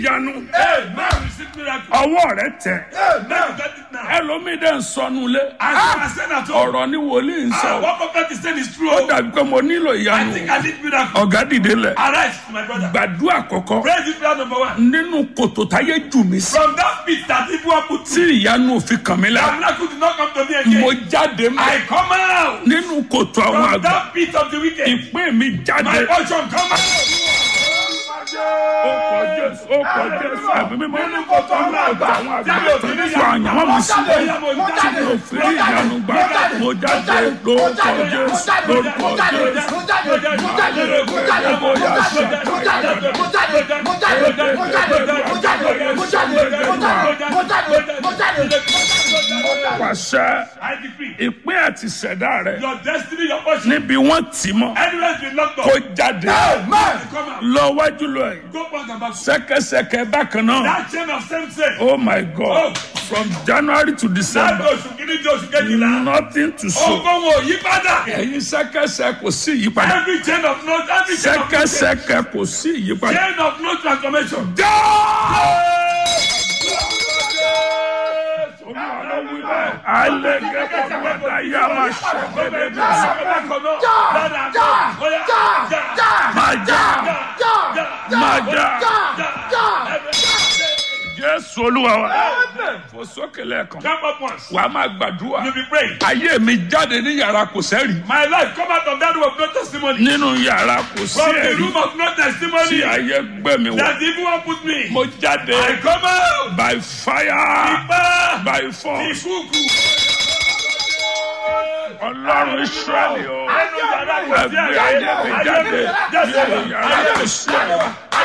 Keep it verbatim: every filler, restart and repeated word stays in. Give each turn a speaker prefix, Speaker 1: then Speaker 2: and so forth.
Speaker 1: Yanu.
Speaker 2: Amen. Receive miracle.
Speaker 1: Ọwọ́ rẹ tẹ̀.
Speaker 2: Amen. Get it now.
Speaker 1: Ẹlòmíì dẹ̀ ń sọnù lé.
Speaker 2: As you are saying at home.
Speaker 1: Ọ̀rọ̀ ni wòlíì ń
Speaker 2: Ah,
Speaker 1: sọ.
Speaker 2: what prophet is saying is true.
Speaker 1: Ó dàbí pé mo nílò
Speaker 2: I
Speaker 1: ìyanu.
Speaker 2: think I need miracle.
Speaker 1: Ọ̀gá dìde lẹ̀.
Speaker 2: Arise, my brother.
Speaker 1: Gbàdúrà àkọ́kọ́.
Speaker 2: Pray this prayer number one.
Speaker 1: Nínú kòtò táyé jù mí sí.
Speaker 2: From that pit that people have put
Speaker 1: Tí ìyanu òfin kàn mí
Speaker 2: the
Speaker 1: lára.
Speaker 2: miracle did not come to me
Speaker 1: Mo
Speaker 2: again.
Speaker 1: jáde mọ́.
Speaker 2: I come out
Speaker 1: Nínú kòtò àwọn
Speaker 2: from
Speaker 1: àgbà.
Speaker 2: that pit of the wicked.
Speaker 1: Ìpín mi
Speaker 2: My
Speaker 1: jáde.
Speaker 2: portion come out.
Speaker 1: Ó kọ Jésù. Ó kọ Jésù. Àbí mímọ́. Nínú kòtò àwọn àgbà. Àwọn àgbà tó fún àyànwó mi sí. Mo fi rí ìyanu gbà. Mo jáde lórúkọ Jésù. Lórúkọ Jésù. Pàṣẹ
Speaker 2: I decree.
Speaker 1: ìpín àti ìṣẹ̀dá rẹ̀
Speaker 2: Your destiny, your portion.
Speaker 1: níbi wọ́n tì mọ́
Speaker 2: Anywhere been locked
Speaker 1: kó
Speaker 2: up.
Speaker 1: jáde
Speaker 2: Come out.
Speaker 1: lọ wájú lọ yìí
Speaker 2: Go back and back.
Speaker 1: ṣẹ̀kẹ̀ṣẹ̀kẹ̀ bákan náà.
Speaker 2: That chain of same sin.
Speaker 1: Oh my God, from January to
Speaker 2: That
Speaker 1: December
Speaker 2: oṣù kìíní di oṣù kejìlá.
Speaker 1: nothing to show.
Speaker 2: Ogun wo yí padà.
Speaker 1: Ẹ̀yin ṣẹ̀kẹ̀ṣẹ̀ kò sí ìyípadà.
Speaker 2: Every chain of no, every chain of no,
Speaker 1: Ṣẹ̀kẹ̀ṣẹ̀kẹ̀ kò sí ìyípadà.
Speaker 2: chain of no transformation.
Speaker 1: Jésù Olúwa wa. Fò sókè lẹ́ẹ̀kan.
Speaker 2: Jump up once.
Speaker 1: Wàá máa gbàdúrà.
Speaker 2: You be praying.
Speaker 1: Ayé mi jáde ní yàrá kò sẹ́rì.
Speaker 2: My life come out of that room of no testimony.
Speaker 1: Nínú yàrá kò sí
Speaker 2: From the
Speaker 1: ẹ̀rí.
Speaker 2: room of no
Speaker 1: Tí
Speaker 2: testimony.
Speaker 1: ayé gbé mi wọ̀.
Speaker 2: That the evil one put me.
Speaker 1: Mo jáde
Speaker 2: I come out.
Speaker 1: by fire,
Speaker 2: Ipa.
Speaker 1: by force.
Speaker 2: Ìkúùkù.
Speaker 1: Ọlọ́run Ísírẹ́lì o.
Speaker 2: Ẹnu yàrá kò sí
Speaker 1: Ẹgbẹ́ ayé mi
Speaker 2: àyè.
Speaker 1: jáde
Speaker 2: Ayé mi
Speaker 1: nínú yàrá kò sí ẹ̀rí.